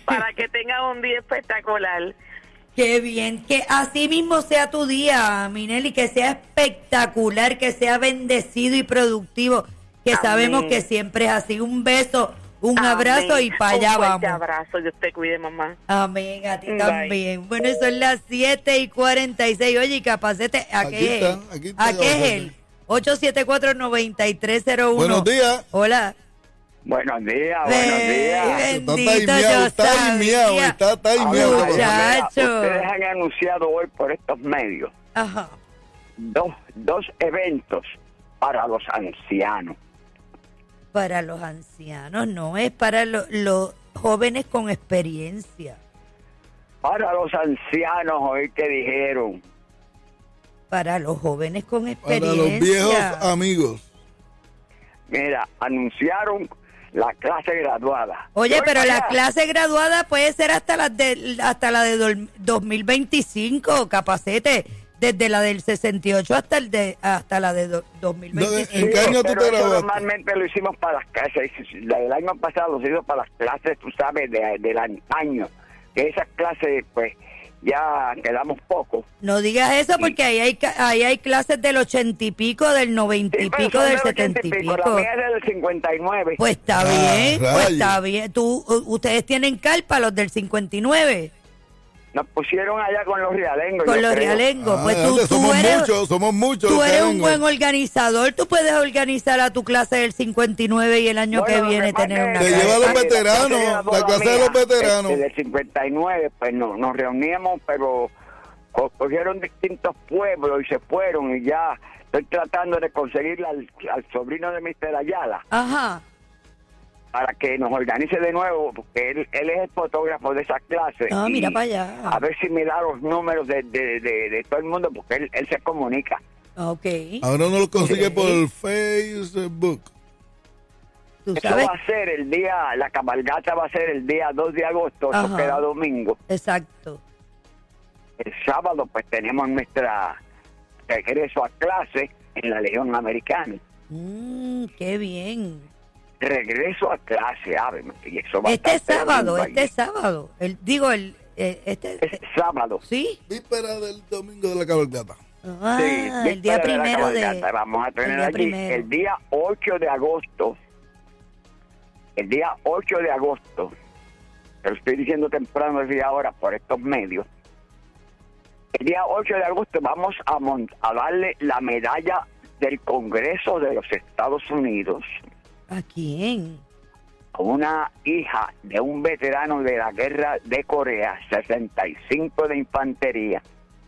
para que tengan un día espectacular. Qué bien, que así mismo sea tu día, Minelli, que sea espectacular, que sea bendecido y productivo, que Amén. sabemos que siempre es así. Un beso, un abrazo Amén. y para allá Un fuerte vamos. abrazo, Dios te cuide, mamá. Amén, a ti Bye. también. Bueno, son las 7:46. Oye, y Capacete, ¿a Aquí qué es? está, aquí está, ¿A qué es Capacete. él? 874-9301. Buenos días. Hola. Buenos días, Bendito, Está yo timeado, sabía. está timeado. Ahora, Muchacho. ustedes han anunciado hoy por estos medios Ajá. dos eventos para los ancianos. Para los ancianos, no, es para los jóvenes con experiencia. Para los ancianos, hoy que dijeron. Para los jóvenes con Para experiencia. los viejos amigos. Mira, anunciaron la clase graduada. Oye, Voy pero para la allá. clase graduada puede ser hasta la de 2025, Capacete, desde la del 68 hasta la de 2025. ¿En qué año tú Pero te eso graduaste? normalmente lo hicimos para las clases. El año pasado lo hicimos para las clases, tú sabes, del antaño. Que esas clases, pues, ya quedamos pocos. No digas eso porque ahí hay clases del 80 y pico, del 90 y Sí, pero pico, son del del 80 70 y y pico. pico. La mía es del 59. Pues está bien, pues rayos. está bien. Ustedes tienen carpa, los del 59, Nos pusieron allá con los realengos. con yo los creo. realengos. Pues Antes tú eres... somos muchos. Tú eres un realengos. buen organizador, tú puedes organizar a tu clase del 59 y el año Bueno, que viene lo que pasa tener una Te es que lleva a los clase. veteranos, la clase de los veteranos. Desde el 59, pues no, nos reuníamos, pero cogieron distintos pueblos y se fueron y ya estoy tratando de conseguir al sobrino de Mr. Ayala Ajá. para que nos organice de nuevo, porque él es el fotógrafo de esa clase. Ah, y mira para allá. A ver si me da los números de todo el mundo, porque él se comunica. Ok. Ahora uno lo consigue Sí. por Facebook. Tú Eso sabes. va a ser la cabalgata va a ser el día 2 de agosto, eso Ajá. queda domingo. Exacto. El sábado pues tenemos nuestra regreso a clase en la Legión Americana. Qué bien. Regreso a clase, y eso va a Este estar sábado, tremendo este sábado. Es sábado. ¿Sí? Víspera del domingo de la cabalgata. Ah, Sí, el día víspera de la primero de... cabalgata. Vamos a tener el día allí primero. el día 8 de agosto. El día 8 de agosto. Te lo estoy diciendo temprano desde ahora por estos medios. El día 8 de agosto vamos a darle la medalla del Congreso de los Estados Unidos ¿A quién? a una hija de un veterano de la guerra de Corea, 65 de infantería.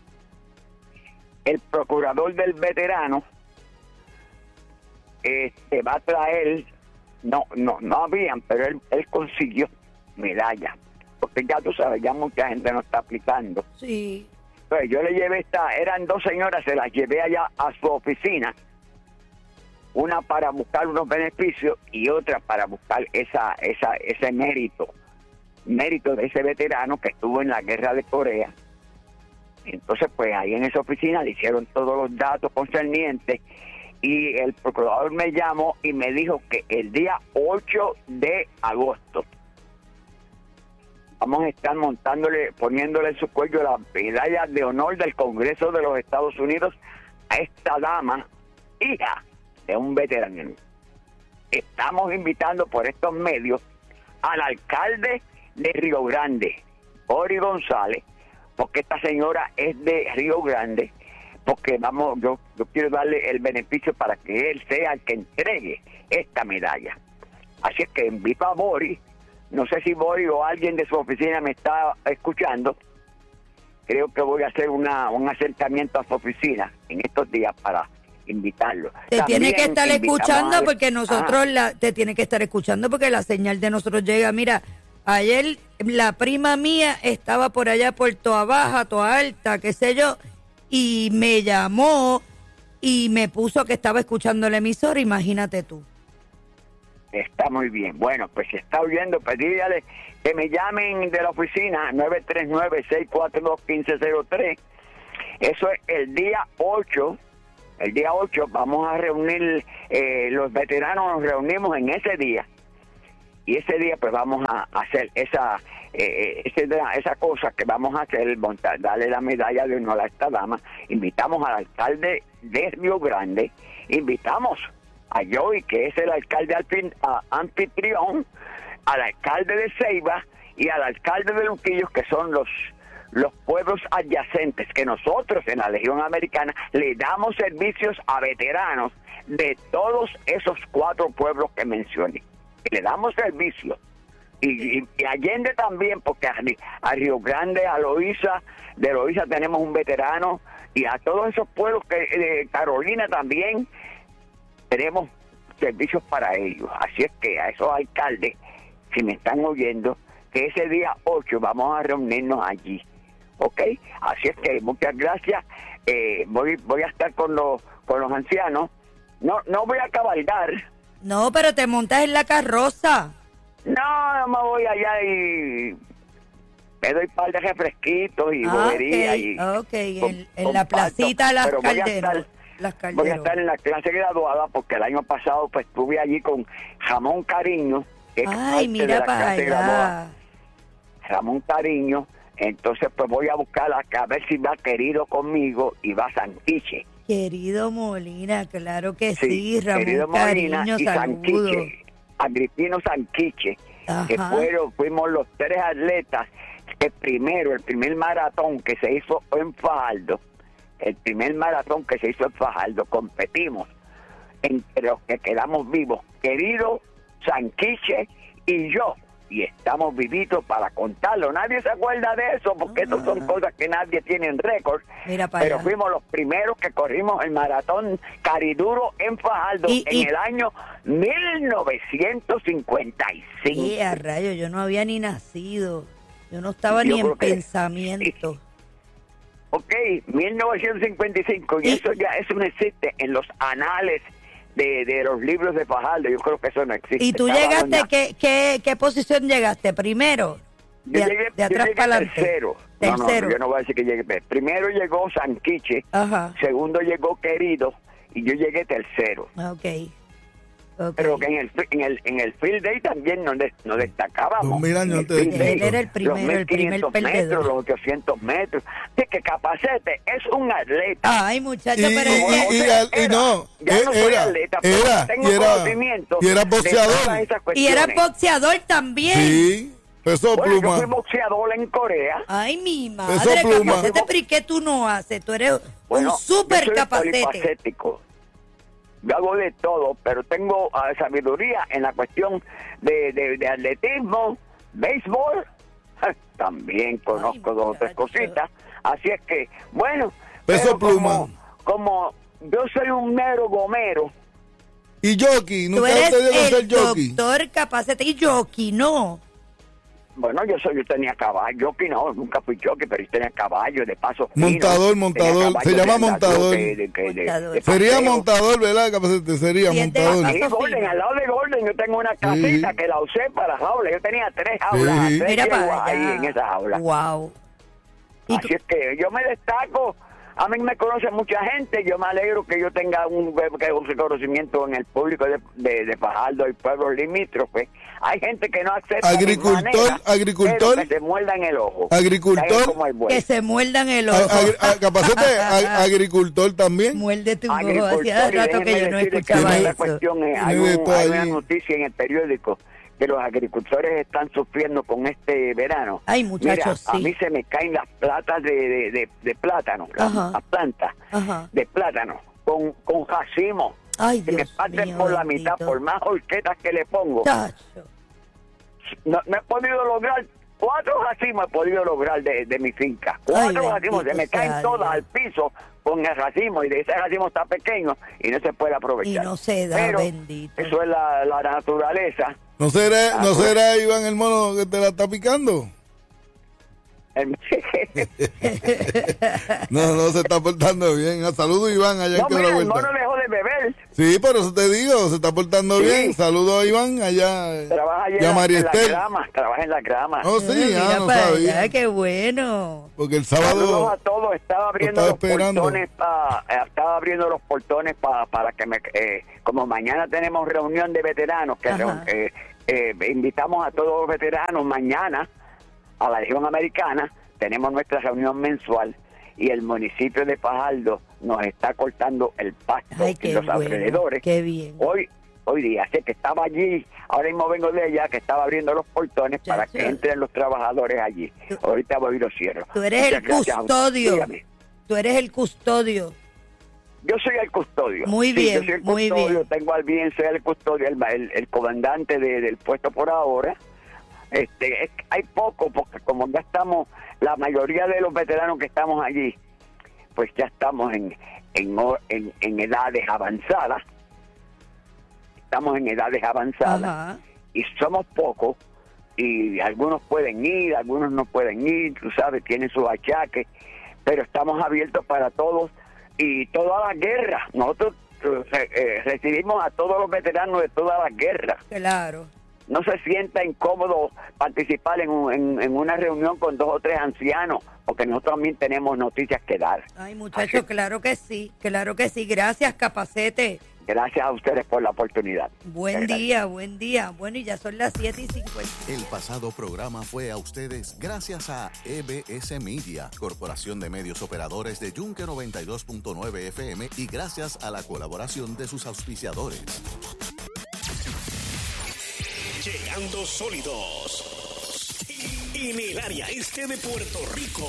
El procurador del veterano va a traer, no habían, pero él consiguió medalla, porque ya tú sabes, ya mucha gente no está aplicando. Sí. Pues yo le llevé eran dos señoras, se las llevé allá a su oficina, una para buscar unos beneficios y otra para buscar ese mérito de ese veterano que estuvo en la guerra de Corea. Entonces, pues ahí en esa oficina le hicieron todos los datos concernientes y el procurador me llamó y me dijo que el día 8 de agosto vamos a estar poniéndole en su cuello la medalla de honor del Congreso de los Estados Unidos a esta dama, hija de un veterano. Estamos invitando por estos medios al alcalde de Río Grande, Boris González, porque esta señora es de Río Grande, porque yo quiero darle el beneficio para que él sea el que entregue esta medalla. Así es que invito a Boris. No sé si Boris o alguien de su oficina me está escuchando. Creo que voy a hacer un acercamiento a su oficina en estos días para invitarlo. Te tiene que estar invitamos escuchando a- porque nosotros te tiene que estar escuchando porque la señal de nosotros llega. Mira, ayer la prima mía estaba por allá por Toa Baja, Toa Alta, qué sé yo, y me llamó y me puso que estaba escuchando la emisora, imagínate tú. Está muy bien. Bueno, pues si está oyendo, pues dígale que me llamen de la oficina 939-642-1503. Eso es el día 8. El día 8 vamos a reunir, los veteranos nos reunimos en ese día. y ese día pues vamos a hacer esa cosa que vamos a hacer, darle la medalla de honor a esta dama. Invitamos al alcalde de Río Grande, invitamos a Joey, que es el alcalde anfitrión, al alcalde de Ceiba y al alcalde de Luquillos, que son los pueblos adyacentes, que nosotros en la Legión Americana le damos servicios a veteranos de todos esos 4 pueblos que mencioné. Le damos servicio. Y Allende también, porque a Río Grande, de Loíza tenemos un veterano, y a todos esos pueblos, de Carolina también, tenemos servicios para ellos. Así es que a esos alcaldes, si me están oyendo, que ese día 8 vamos a reunirnos allí. ¿Ok? Así es que muchas gracias. Voy a estar con los ancianos. No voy a cabalgar. No, pero te montas en la carroza. No me voy allá y me doy un par de refresquitos y bobería. Ok, en la placita Las Calderas. Voy a estar en la clase graduada porque el año pasado pues estuve allí con Ramón Cariño, que es parte mira de la para clase allá. graduada. Ramón Cariño, entonces pues voy a buscar a ver si va Querido conmigo y va Sanquiche. Querido Molina, claro que sí, Ramón Querido Molina Cariño, y saludos. Sanquiche, Agripino Sanquiche, Ajá. que fuimos los 3 atletas. El primer maratón que se hizo en Fajardo, competimos entre los que quedamos vivos, Querido, Sanquiche y yo, y estamos vivitos para contarlo. Nadie se acuerda de eso porque estas son cosas que nadie tiene en récord. Mira para Pero allá. fuimos los primeros que corrimos el maratón Cariduro en Fajardo en el año 1955. A rayo, yo no había ni nacido. Yo no estaba ni en pensamiento. Ok, 1955, y eso no existe en los anales de los libros de Fajardo. Yo creo que eso no existe. ¿Y tú llegaste, qué posición llegaste? ¿Primero? Yo llegué atrás para adelante. Tercero. No, yo no voy a decir que llegué. Primero llegó Sanquiche, Ajá. segundo llegó Querido, y yo llegué tercero. Ok. Pero que en el field day también nos destacábamos. 2000 años antes de Él era el primero, los 1500 perdedor. metros, los 800 metros. Así que Capacete es un atleta. Ay, muchacho, Y pero es que- Ya no soy atleta, pero tengo conocimiento y era de todas boxeador. esas y era cuestiones. boxeador también. Sí, peso Bueno, yo pluma. fui boxeador en Corea. Ay, mi Eso madre, pluma. Capacete, pero ¿y qué tú no haces? Tú eres Bueno, un super yo soy Capacete. polifacético. Yo hago de todo, pero tengo sabiduría en la cuestión de atletismo, béisbol. También conozco 2 o 3 cositas. Así es que, bueno, Peso pero pluma. como yo soy un mero gomero, Y jockey, Tú nunca eres te dieron el ser jockey. doctor Capacete y jockey, no. bueno, yo tenía caballo, que no, nunca fui jockey, pero yo tenía caballo de paso fino, Montador, tenía montador, caballo se de llama andador, montador. de Sería paseo. montador, ¿verdad? Capacete, sería Siente montador. bastante. Sí, Golden, al lado de Golden yo tengo una casita que la usé para jaulas. Yo tenía 3 jaulas, Sí. 3 Mira yeguas para ahí allá. en esa jaula. Wow. Y Así es que yo me destaco. A mí me conoce mucha gente. Yo me alegro que yo tenga un reconocimiento en el público de Fajardo y pueblos limítrofes. Hay gente que no acepta Agricultor, mi manera, agricultor. pero que se muerdan el ojo. Agricultor. ¿Sabes cómo es bueno? que se muerdan el ojo. Capacete, agricultor también. Muérdete un ojo. Agricultor, Hacía y rato que déjenme yo no decirle que escuchaba la eso. cuestión es, Tiene de todo hay una allí. noticia en el periódico que los agricultores están sufriendo con este verano. Ay, muchachos, Mira, a sí. mí se me caen las platas de plátano, Ajá. las plantas Ajá. de plátano con racimo. Ay, Se me Dios parten mío, por la bendito. mitad, por más horquetas que le pongo. Chacho. No he podido lograr 4 racimos, he podido lograr de mi finca. 4 racimos, se me bendito caen sea todas Dios. al piso con el racimo, y de ese racimo está pequeño y no se puede aprovechar. Y no se da, Pero bendito. eso es la naturaleza. ¿No será, pues. Iván el mono que te la está picando? No, se está portando bien. Saludos, Iván, allá No, en mira, la el mono vuelta. dejó de beber. Sí, por eso te digo, se está portando Sí. bien. Saludos a Iván, allá. Trabaja allí y a María en la Estel. grama. Trabaja en la grama. Oh, sí, Mira no para sabía. allá, qué bueno. Porque el Saludos sábado. a todos. Estaba abriendo estaba los esperando. portones para que me como mañana tenemos reunión de veteranos que Ajá. invitamos a todos los veteranos mañana a la Legión Americana. Tenemos nuestra reunión mensual y el municipio de Fajardo nos está cortando el pasto en los alrededores. Qué bien. Hoy día, así que estaba allí, ahora mismo vengo de allá, que estaba abriendo los portones para que entren los trabajadores allí. Ahorita voy y los cierro. Tú eres el custodio. Dígame. Tú eres el custodio. Yo soy el custodio. Muy bien, yo soy el muy custodio, bien. tengo al bien, soy el custodio, el comandante del puesto por ahora. Hay poco, porque como ya estamos, la mayoría de los veteranos que estamos allí, pues ya estamos en edades avanzadas. Estamos en edades avanzadas. Ajá. Y somos pocos, y algunos pueden ir, algunos no pueden ir, tú sabes, tienen sus achaques, pero estamos abiertos para todos y toda la guerra. Nosotros recibimos a todos los veteranos de todas las guerras. Claro. No se sienta incómodo participar en una reunión con 2 o 3 ancianos, porque nosotros también tenemos noticias que dar. Ay, muchachos, claro que sí, claro que sí. Gracias, Capacete. Gracias a ustedes por la oportunidad. Buen día, buen día. Bueno, y ya son las 7:50. El pasado programa fue a ustedes gracias a EBS Media, Corporación de Medios Operadores de Yunque 92.9 FM, y gracias a la colaboración de sus auspiciadores. Llegando sólidos en el área este de Puerto Rico.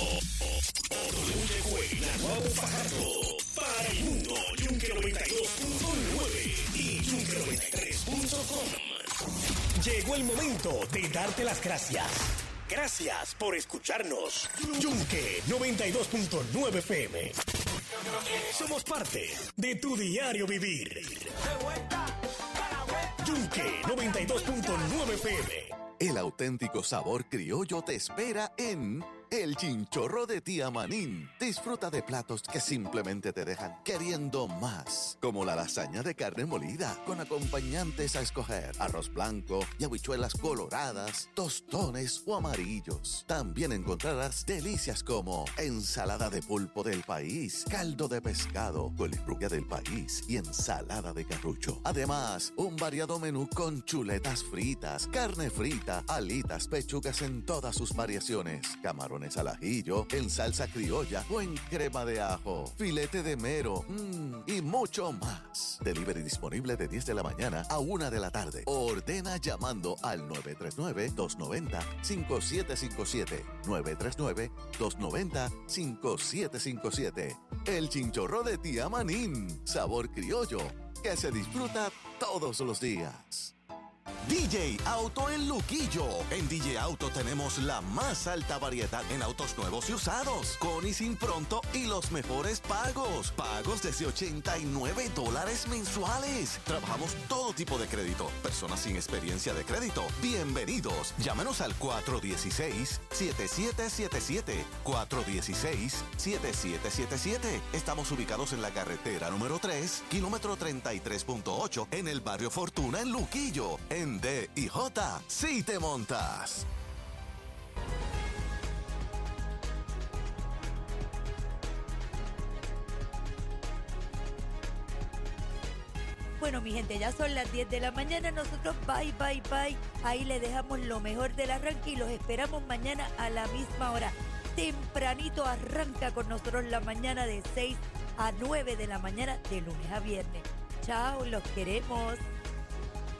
WG Naguabo Fajardo para el mundo. Yunque 92.9 y Yunque93.com. Llegó el momento de darte las gracias. Gracias por escucharnos. Yunque 92.9 FM. Somos parte de tu diario vivir. Yunque 92.9 FM. El auténtico sabor criollo te espera en El Chinchorro de Tía Manín. Disfruta de platos que simplemente te dejan queriendo más, como la lasaña de carne molida con acompañantes a escoger: arroz blanco y habichuelas coloradas, tostones o amarillos. También encontrarás delicias como ensalada de pulpo del país, caldo de pescado, colifrubia del país y ensalada de carrucho. Además, un variado menú con chuletas fritas, carne frita, alitas, pechugas en todas sus variaciones, camarones al ajillo, en salsa criolla o en crema de ajo, filete de mero y mucho más. Delivery disponible de 10 de la mañana a 1 de la tarde. Ordena llamando al 939-290-5757. 939-290-5757. El Chinchorro de Tía Manín. Sabor criollo que se disfruta todos los días. DJ Auto en Luquillo. En DJ Auto tenemos la más alta variedad en autos nuevos y usados, con y sin pronto y los mejores pagos. Pagos desde $89 mensuales. Trabajamos todo tipo de crédito. Personas sin experiencia de crédito, bienvenidos. Llámenos al 416-7777. 416-7777. Estamos ubicados en la carretera número 3, kilómetro 33.8, en el barrio Fortuna en Luquillo. En D y J, sí te montas. Bueno, mi gente, ya son las 10 de la mañana. Nosotros bye. Ahí le dejamos lo mejor del arranque y los esperamos mañana a la misma hora. Tempranito arranca con nosotros la mañana de 6 a 9 de la mañana de lunes a viernes. Chao, los queremos.